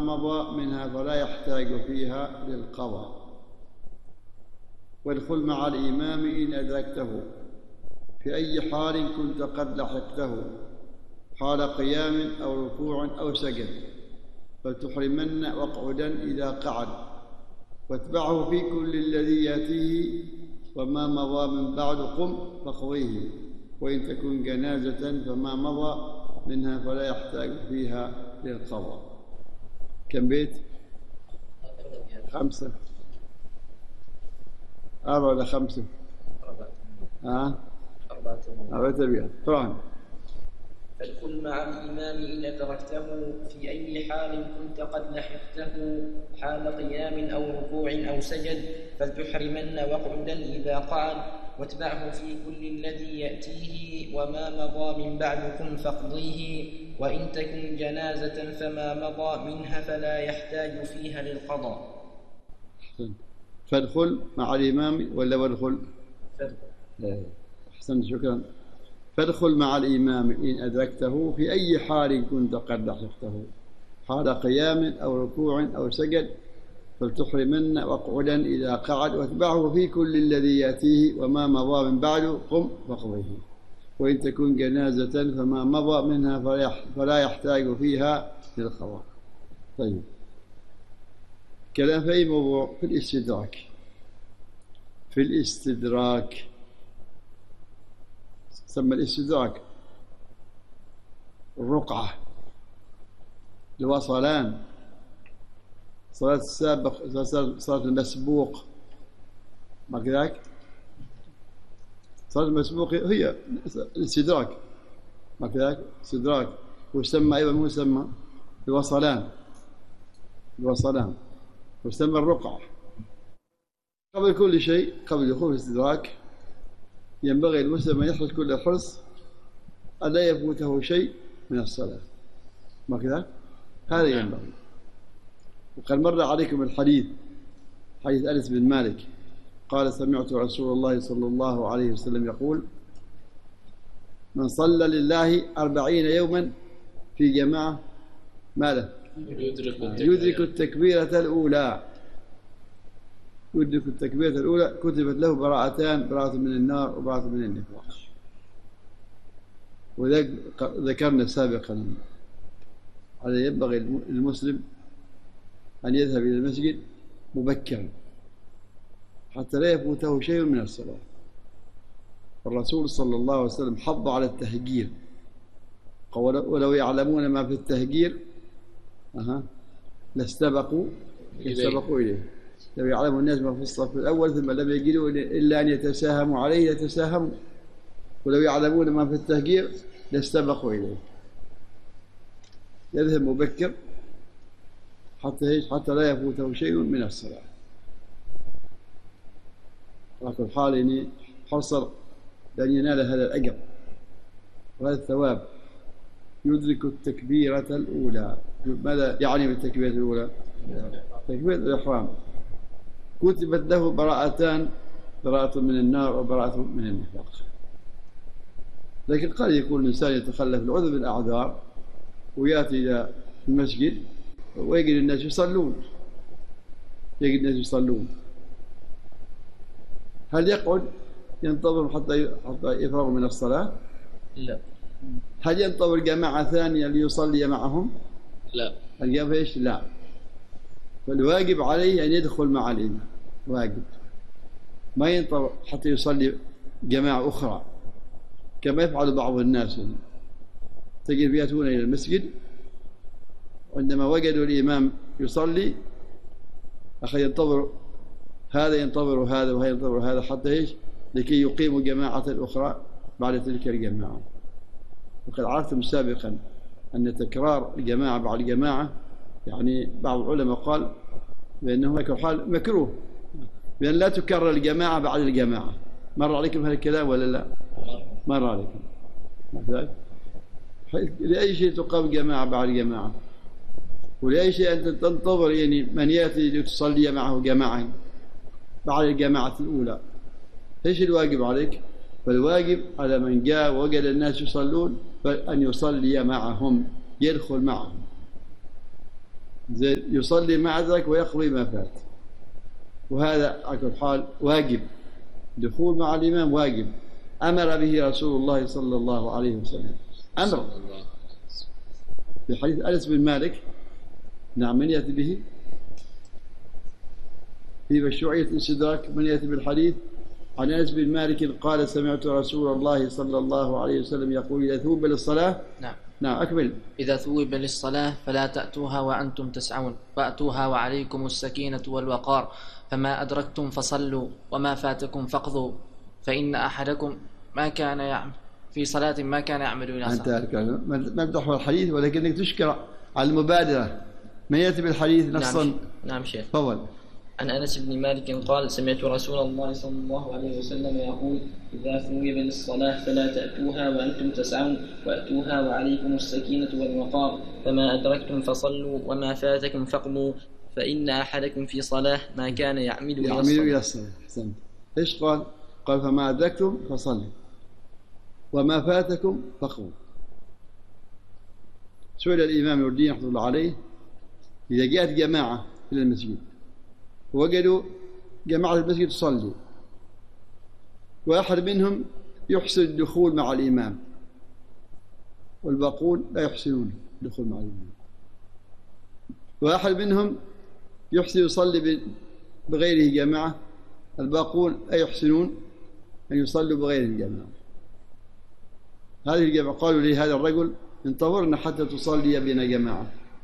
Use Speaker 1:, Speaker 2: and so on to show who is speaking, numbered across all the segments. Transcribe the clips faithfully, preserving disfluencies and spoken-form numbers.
Speaker 1: مضى منها فلا يحتاج فيها للقضاء. وادخل مع الإمام إن أدركته في أي حال كنت قد لحقته، حال قيام أو ركوع أو سجد، فلتحرمن واقعدا إذا قعد، واتبعه في كل الذي يأتيه، وما مضى من بعد قم فاقضيه، وإن تكن جنازة فما مضى منها فلا يحتاج فيها للقضاء. كم بيت؟ خمسة. أربعة ولا خمسة؟ أربعة. أربعة. أربعة أبيات. قرآن.
Speaker 2: فادخل مع الإمام إن أدركته في أي حال كنت قد لحقته، حال قيام أو ركوع أو سجد، فلتحرمن واقعدا إذا قعد، واتبعه في كل الذي يأتيه، وما مضى من بعدكم فاقضيه، وإن تكن جنازة فما مضى منها فلا يحتاج فيها للقضاء.
Speaker 1: فادخل مع الإمام ولا وادخل؟
Speaker 2: فادخل.
Speaker 1: أحسن، شكرا. فادخل مع الإمام إن أدركته في أي حال كنت قد لحقته، حال قيام أو ركوع أو سجد، فلتحرمن واقعدا إذا قعد، واتبعه في كل الذي يأتيه، وما مضى من بعد قم فاقضيه، وإن تكن جنازة فما مضى منها فلا يحتاج فيها للقضاء. طيب، كلام في أي موضوع؟ في الاستدراك. في الاستدراك سمى الاستدراك الرقعة، الوصلان، صلاة السابق، صلاة المسبوق، ما كذلك؟ صلاة المسبوق هي الاستدراك، ما كذلك؟ استدراك. ويسمى أيضا مسمى الوصلان، الوصلان، ويسمى الرقعة. قبل كل شيء، قبل دخول الاستدراك، ينبغي المسلم أن يحرص كل الحرص ألا يفوته شيء من الصلاة، ما كذا؟ هذا ينبغي. وقد مر عليكم الحديث، حديث أنس بن مالك قال: سمعت رسول الله صلى الله عليه وسلم يقول: من صلى لله أربعين يوما في جماعة ما له؟ يدرك التكبيرة الأولى، يدرك التكبيرة الأولى كتبت له براءتان، براءة من النار وبراءة من النفاق. وذكرنا سابقا على ينبغي المسلم أن يذهب إلى المسجد مبكرا حتى لا يفوته شيء من الصلاة. الرسول صلى الله عليه وسلم حض على التهجير، ولو يعلمون ما في التهجير أها لاستبقوا يستبقوا إليه. لو يعلم الناس ما في الصف الأول ثم لم يجدوا إلا أن يتساهموا عليه يتساهموا، ولو يعلمون ما في التهجير لاستبقوا إليه. يذهب مبكر حتى حتى لا يفوته شيء من الصلاة. على كل حال إني حرصا لأن ينال هذا الأجر وهذا الثواب. يدرك التكبيرة الأولى. ماذا يعني بالتكبيرة الأولى؟ تكبيرة الإحرام كتبت له براءتان، براءة من النار وبراءة من النفاق. لكن قد يكون الإنسان يتخلف العذر بالأعذار ويأتي إلى المسجد ويجد الناس يصلون، يجد الناس يصلون، هل يقعد ينتظر حتى حتى يفرغ من الصلاة؟
Speaker 2: لا.
Speaker 1: هل ينتظر جماعة ثانية ليصلي معهم؟
Speaker 2: لا.
Speaker 1: الجواب ايش؟ لا. فالواجب عليه أن يدخل مع الإمام، واجب، ما ينتظر حتى يصلي جماعة أخرى كما يفعل بعض الناس. تجد يأتون إلى المسجد عندما وجدوا الإمام يصلي أخي ينتظر هذا ينتظر هذا وهذا ينتظر هذا حتى إيش؟ لكي يقيموا جماعة أخرى بعد تلك الجماعة. وقد عرفتم سابقا أن تكرار الجماعة بعد الجماعة يعني بعض العلماء قال بأنه هناك حال مكروه، بأن لا تكرر الجماعة بعد الجماعة. مر عليكم هذا الكلام ولا لا؟ مر عليكم. لأي شيء تقام جماعة بعد جماعة؟ ولأي شيء أنت تنتظر يعني من يأتي لتصلي معه جماعة بعد الجماعة الأولى؟ إيش الواجب عليك؟ فالواجب على من جاء ووجد الناس يصلون فأن يصلي معهم، يدخل معهم. زين يصلي ما أدرك ويقضي ما فات، وهذا على كل حال واجب، دخول مع الإمام واجب، أمر به رسول الله صلى الله عليه وسلم. أمر في حديث أنس بن مالك، نعم، من يأتي به في مشروعية الاستدراك؟ من يأتي بالحديث عن أنس بن مالك قال سمعت رسول الله صلى الله عليه وسلم يقول إذا ثوب للصلاة.
Speaker 3: نعم
Speaker 1: نعم أكمل.
Speaker 3: إذا ثوب للصلاة فلا تأتوها وأنتم تسعون، وأتوها وعليكم السكينة والوقار، فما أدركتم فصلوا وما فاتكم فاقضوا، فإن أحدكم ما كان يعمل في صلاة ما كان يعمل إلى صلاة.
Speaker 1: أنت ما بتحفظ الحديث ولكنك تشكر على المبادرة. من يأتي بالحديث نصا؟
Speaker 2: نعم, نعم شيخ.
Speaker 1: تفضل.
Speaker 2: عن أنس بن مالك قال سمعت رسول الله صلى الله عليه وسلم يقول إذا ثوب للصلاة فلا تأتوها وأنتم تسعون، وأتوها وعليكم السكينة والوقار، فما أدركتم فصلوا وما فاتكم فاقضوا، فإن أحدكم في صلاة ما كان يعمل إلى الصلاة.
Speaker 1: يعمل إلى الصلاة. أحسنت. إيش قال؟ قال فما أدركتم فصلوا وما فاتكم فاقضوا. سئل الإمام الدين رحمه الله عليه إذا جاءت جماعة إلى المسجد وجدوا جماعة المسجد تصلي، واحد منهم يحسن الدخول مع الإمام والباقون لا يحسنون الدخول مع الإمام، واحد منهم يحسن يصلي بغيره جماعة، الباقون لا يحسنون أن يصلوا بغيره جماعة. هذه الجماعة قالوا لي هذا الرجل انتظرنا حتى تصلي بنا جماعة.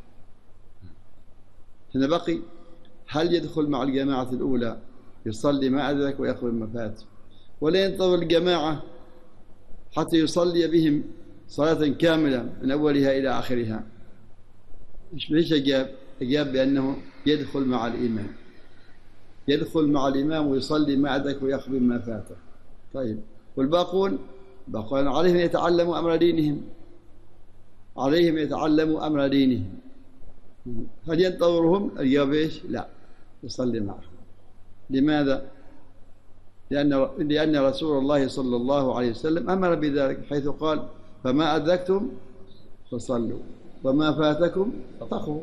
Speaker 1: هنا بقي هل يدخل مع الجماعة الأولى يصلي ما أدرك ويأخذ ما فات، ولا ينتظر الجماعة حتى يصلي بهم صلاة كاملة من أولها إلى آخرها؟ ليش أجاب؟ أجاب بأنه يدخل مع الإمام، يدخل مع الإمام ويصلي ما أدرك ويأخذ ما فاته. طيب والباقون؟ باقون عليهم يتعلموا أمر دينهم، عليهم يتعلموا أمر دينهم. هل ينتظرهم؟ الجواب إيش؟ لا، يصلي معهم. لماذا؟ لأن لأن رسول الله صلى الله عليه وسلم أمر بذلك حيث قال فما أدركتم فصلوا وما فاتكم فاقضوا.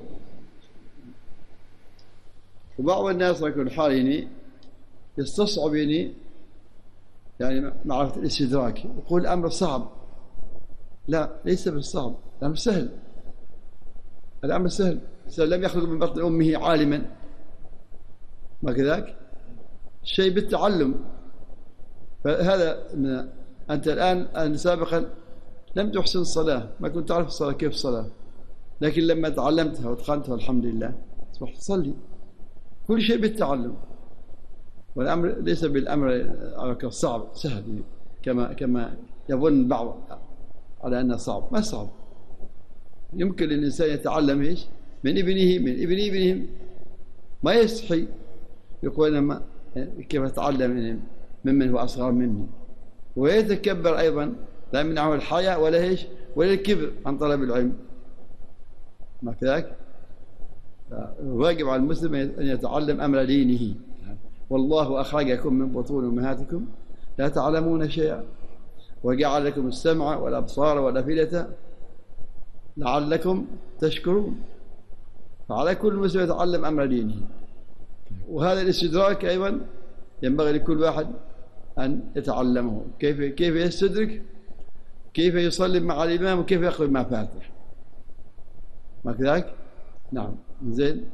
Speaker 1: وبعض الناس على كل حال يعني يستصعب يعني يعني معرفة الاستدراك، يقول الأمر صعب. لا، ليس بالصعب، الأمر سهل. الأمر سهل، لم يخلق من بطن أمه عالما، ما كذاك؟ شيء بالتعلم. فهذا أنت الآن سابقا لم تحسن الصلاة، ما كنت تعرف الصلاة كيف الصلاة، لكن لما تعلمتها واتقنتها الحمد لله أصبحت تصلي. كل شيء بالتعلم، والأمر ليس بالأمر صعب سهل كما كما يظن بعض على أنه صعب. ما صعب، يمكن للإنسان يتعلم إيش من ابنه من ابن ابنهم. ما يستحي يقول أنا كيف أتعلم ممن هو أصغر مني، ويتكبر أيضا، لا يمنعه الحياء ولا إيش ولا الكبر عن طلب العلم، ما كذلك؟ واجب على المسلم أن يتعلم أمر دينه. والله أخرجكم من بطون أمهاتكم لا تعلمون شيئا وجعل لكم السمع والأبصار والأفئدة لعلكم تشكرون. فعلى كل مسلم يتعلم أمر دينه. وهذا الاستدراك أيضا ينبغي لكل واحد أن يتعلمه، كيف كيف يستدرك، كيف يصلي مع الإمام، وكيف يأخذ ما فاته، ما كذلك؟ نعم. زين.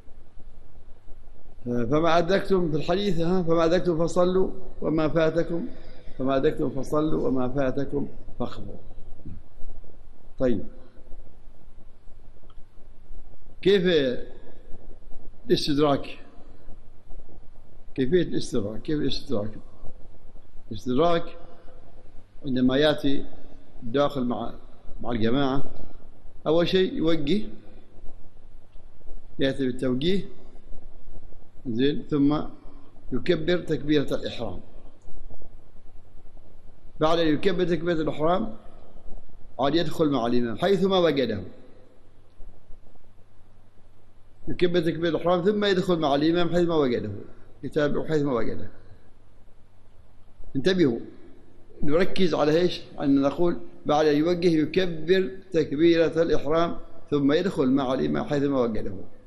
Speaker 1: فما أدركتم في الحديث ها فما أدركتم فصلوا وما فاتكم فما أدركتم فصلوا وما فاتكم فاقضوا. طيب كيف الاستدراك؟ كيفية الاستدراك؟ كيف الاستدراك؟ الاستدراك عندما يأتي داخل مع مع الجماعة، أول شيء يوجه، يأتي بالتوجيه، زين، ثم يكبر تكبيرة الإحرام. بعد أن يكبر تكبيرة الإحرام عاد يدخل مع الإمام حيثما وجده، يكبر تكبيرة الإحرام ثم يدخل مع الإمام حيثما وجده، يتابعه حيثما وجده. انتبهوا، نركز على ايش؟ أن نقول بعد أن يوجه يكبر تكبيرة الإحرام ثم يدخل مع الإمام حيثما وجده.